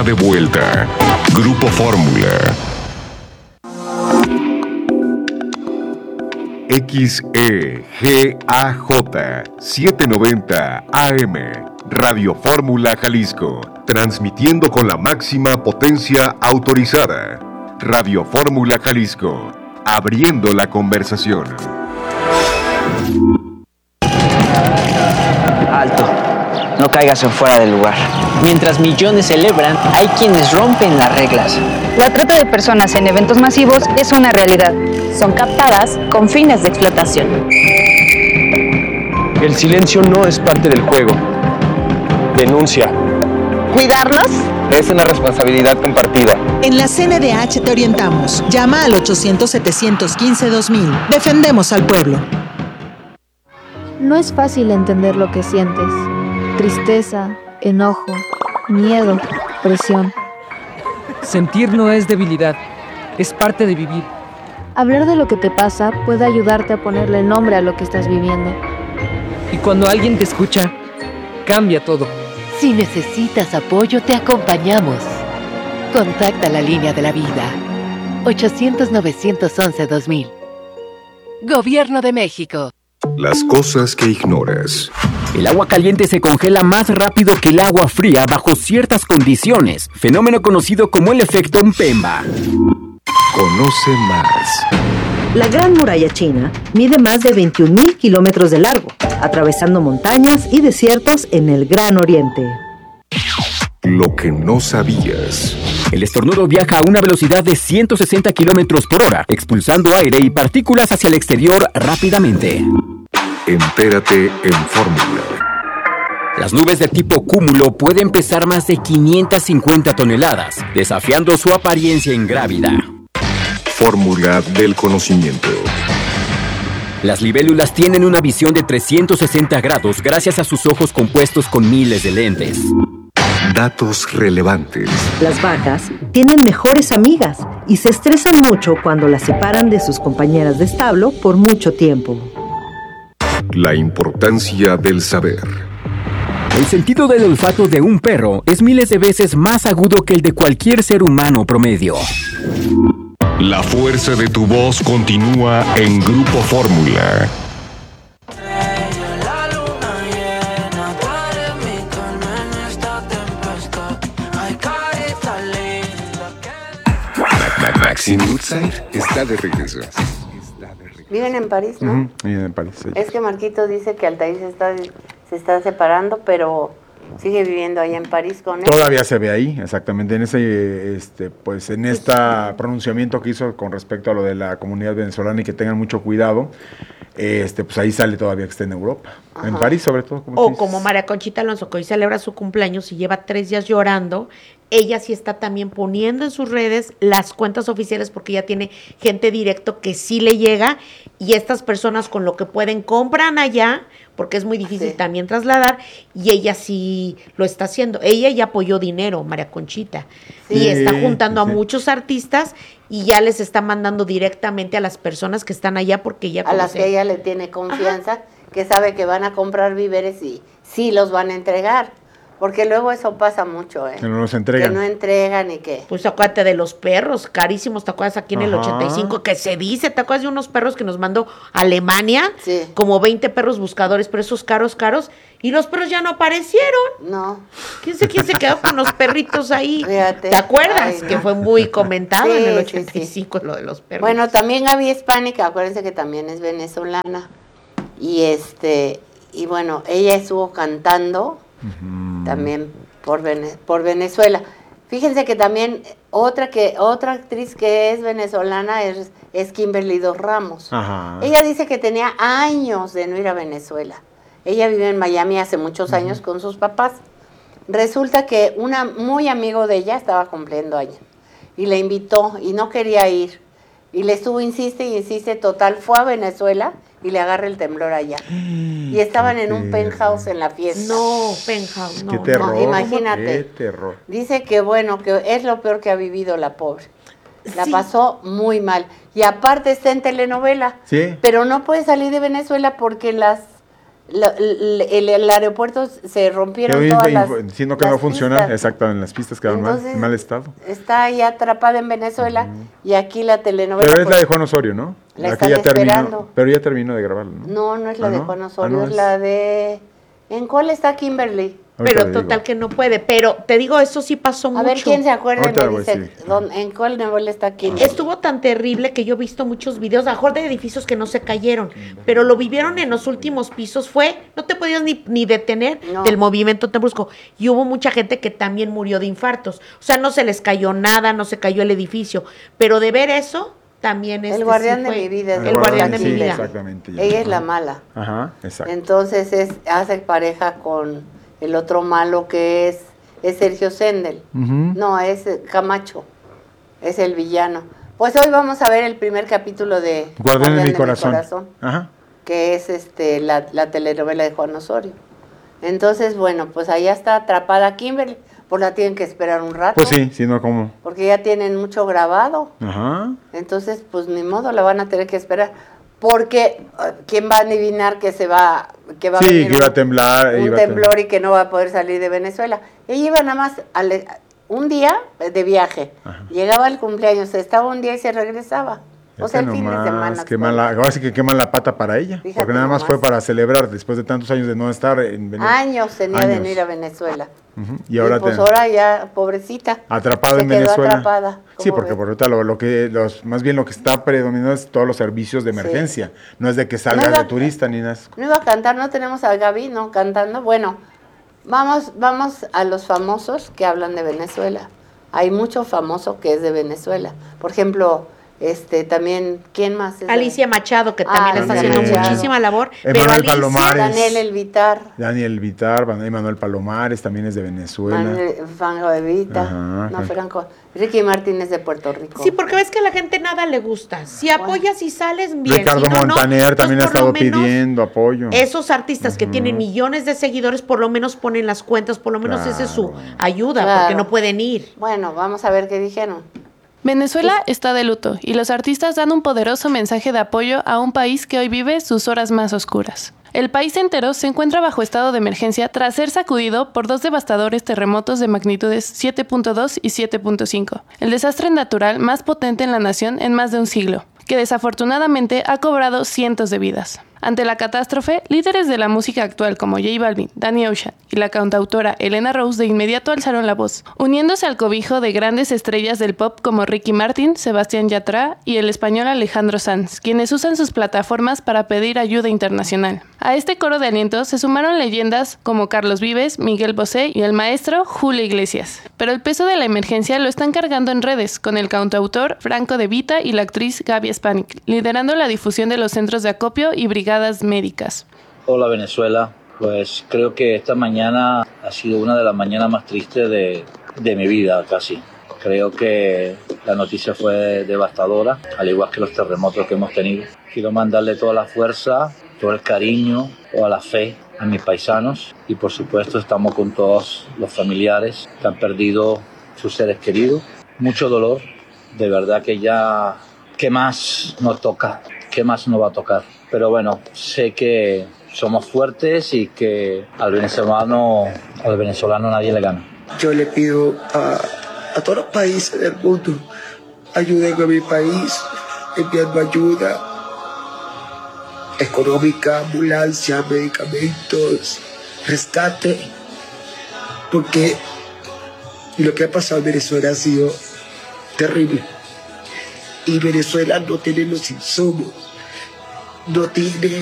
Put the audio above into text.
De vuelta. Grupo Fórmula. XEGAJ 790 AM. Radio Fórmula Jalisco. Transmitiendo con la máxima potencia autorizada. Radio Fórmula Jalisco. Abriendo la conversación. Alto. No caigas en fuera del lugar. Mientras millones celebran, hay quienes rompen las reglas. La trata de personas en eventos masivos es una realidad. Son captadas con fines de explotación. El silencio no es parte del juego. Denuncia. ¿Cuidarlos? Es una responsabilidad compartida. En la CNDH te orientamos. Llama al 800-715-2000. Defendemos al pueblo. No es fácil entender lo que sientes. Tristeza, enojo, miedo, presión. Sentir no es debilidad, es parte de vivir. Hablar de lo que te pasa puede ayudarte a ponerle nombre a lo que estás viviendo. Y cuando alguien te escucha, cambia todo. Si necesitas apoyo, te acompañamos. Contacta la línea de la vida. 800-911-2000. Gobierno de México. Las cosas que ignoras. El agua caliente se congela más rápido que el agua fría bajo ciertas condiciones, fenómeno conocido como el efecto Mpemba. Conoce más. La Gran Muralla China mide más de 21,000 kilómetros de largo, atravesando montañas y desiertos en el Gran Oriente. Lo que no sabías. El estornudo viaja a una velocidad de 160 kilómetros por hora, expulsando aire y partículas hacia el exterior rápidamente. Entérate en Fórmula. Las nubes de tipo cúmulo pueden pesar más de 550 toneladas, desafiando su apariencia ingrávida. Fórmula del conocimiento. Las libélulas tienen una visión de 360 grados gracias a sus ojos compuestos con miles de lentes. Datos relevantes. Las vacas tienen mejores amigas y se estresan mucho cuando las separan de sus compañeras de establo por mucho tiempo. La importancia del saber. El sentido del olfato de un perro es miles de veces más agudo que el de cualquier ser humano promedio. La fuerza de tu voz continúa en Grupo Fórmula. Maxine Woodside está de regreso. Viven en París, ¿no? Viven en París, sí. Es que Marquito dice que Altair se está separando, pero sigue viviendo allá en París con él. Todavía se ve ahí, exactamente, en ese, pues en este pronunciamiento que hizo con respecto a lo de la comunidad venezolana y que tengan mucho cuidado, pues ahí sale todavía que está en Europa. Ajá. En París sobre todo. Como María Conchita Alonso, que hoy celebra su cumpleaños y lleva 3 días llorando. Ella sí está también poniendo en sus redes las cuentas oficiales porque ella tiene gente directo que sí le llega y estas personas con lo que pueden compran allá porque es muy difícil también trasladar y ella sí lo está haciendo. Ella ya apoyó dinero, María Conchita, y está juntando a muchos artistas y ya les está mandando directamente a las personas que están allá porque ella conoce. A las que ella le tiene confianza, que sabe que van a comprar víveres y sí los van a entregar. Porque luego eso pasa mucho, Que no los entregan. Que no entregan y que... Pues acuérdate de los perros, carísimos, ¿te acuerdas aquí en el 85? Que se dice, ¿te acuerdas de unos perros que nos mandó Alemania? Sí. Como 20 perros buscadores, pero esos caros, y los perros ya no aparecieron. No. ¿Quién se quedó con los perritos ahí? Fíjate. ¿Te acuerdas? Ay, no. Que fue muy comentado en el 85 sí. Lo de los perros. Bueno, también Gaby Hispánica, acuérdense que también es venezolana. Y y bueno, ella estuvo cantando también por Venezuela. Fíjense que también otra actriz que es venezolana es Kimberly Dos Ramos. Ajá. Ella dice que tenía años de no ir a Venezuela. Ella vive en Miami hace muchos años con sus papás. Resulta que muy amigo de ella estaba cumpliendo años y le invitó y no quería ir. Y le estuvo, insiste, total, fue a Venezuela y le agarra el temblor allá. Y estaban en un penthouse en la fiesta. No, penthouse, no. Qué terror. No, imagínate. Qué terror. Dice que que es lo peor que ha vivido la pobre. La pasó muy mal. Y aparte está en telenovela. Sí. Pero no puede salir de Venezuela porque el aeropuerto se rompieron todas las siendo que no funciona, pistas. Exacto, en las pistas quedaron en mal estado. Está ahí atrapada en Venezuela y aquí la telenovela... Pero es la de Juan Osorio, ¿no? La están esperando. Pero ya terminó de grabarla, ¿no? No es la de Juan Osorio, es la de... ¿En cuál está Kimberly? Pero total que no puede. Pero te digo, eso sí pasó mucho. A ver, ¿quién se acuerda? Me dice, ¿en cuál novela está Kimberly? Estuvo tan terrible que yo he visto muchos videos, a lo mejor de edificios que no se cayeron, pero lo vivieron en los últimos pisos. No te podías ni detener del movimiento tan brusco. Y hubo mucha gente que también murió de infartos. O sea, no se les cayó nada, no se cayó el edificio. Pero de ver eso... También el guardián de mi vida. El guardián de mi vida. Exactamente. Ella es la mala. Ajá, exacto. Entonces hace pareja con el otro malo que es Sergio Sendel. No, es Camacho. Es el villano. Pues hoy vamos a ver el primer capítulo de Guardián de mi corazón. Ajá. Que es la telenovela de Juan Osorio. Entonces, bueno, pues allá está atrapada Kimberly. Pues la tienen que esperar un rato. Pues sí, si no, ¿cómo? Porque ya tienen mucho grabado. Ajá. Entonces, pues ni modo, la van a tener que esperar. Porque, ¿quién va a adivinar que va a venir que iba a temblar. un temblor y que no va a poder salir de Venezuela? Ella iba nada más un día de viaje. Ajá. Llegaba el cumpleaños, estaba un día y se regresaba. O sea, el fin de semana. Ahora sí que quema la pata para ella. Fíjate, porque nada más fue para celebrar después de tantos años de no estar en Venezuela. Años tenía de no ir a Venezuela. Y ahora ahora ya, pobrecita. Atrapada en Venezuela. Atrapada. Sí, porque por ahorita más bien lo que está predominando es todos los servicios de emergencia. Sí. No es de que salga de turista ni nada. No iba a cantar, no tenemos a Gaby, ¿no? Cantando. Bueno, vamos a los famosos que hablan de Venezuela. Hay mucho famoso que es de Venezuela. Por ejemplo, también, ¿quién más es? Alicia Machado, que también está haciendo muchísima labor. Emanuel Palomares. Daniel Elvitar, Emanuel Palomares también es de Venezuela. Franco Evita, Ricky Martínez de Puerto Rico. Sí, porque ves que a la gente nada le gusta. Si apoyas y sales bien. Ricardo Montaner también ha estado pidiendo apoyo. Esos artistas que tienen millones de seguidores, por lo menos ponen las cuentas, por lo menos esa es su ayuda, porque no pueden ir. Bueno, vamos a ver qué dijeron. Venezuela está de luto y los artistas dan un poderoso mensaje de apoyo a un país que hoy vive sus horas más oscuras. El país entero se encuentra bajo estado de emergencia tras ser sacudido por 2 devastadores terremotos de magnitudes 7.2 y 7.5, el desastre natural más potente en la nación en más de un siglo, que desafortunadamente ha cobrado cientos de vidas. Ante la catástrofe, líderes de la música actual como J Balvin, Danny Ocean y la cantautora Elena Rose de inmediato alzaron la voz, uniéndose al cobijo de grandes estrellas del pop como Ricky Martin, Sebastián Yatra y el español Alejandro Sanz, quienes usan sus plataformas para pedir ayuda internacional. A este coro de alientos se sumaron leyendas como Carlos Vives, Miguel Bosé y el maestro Julio Iglesias. Pero el peso de la emergencia lo están cargando en redes, con el cantautor Franco De Vita y la actriz Gaby Spanik, liderando la difusión de los centros de acopio y brigadas médicas. Hola Venezuela, pues creo que esta mañana ha sido una de las mañanas más tristes de mi vida casi. Creo que la noticia fue devastadora, al igual que los terremotos que hemos tenido. Quiero mandarle toda la fuerza, todo el cariño, toda la fe a mis paisanos y por supuesto estamos con todos los familiares que han perdido sus seres queridos. Mucho dolor, de verdad que ya, ¿qué más nos toca? ¿Qué más nos va a tocar? Pero bueno, sé que somos fuertes y que al venezolano nadie le gana. Yo le pido a todos los países del mundo, ayuden a mi país, enviando ayuda económica, ambulancia, medicamentos, rescate, porque lo que ha pasado en Venezuela ha sido terrible. Y Venezuela no tiene los insumos, no tiene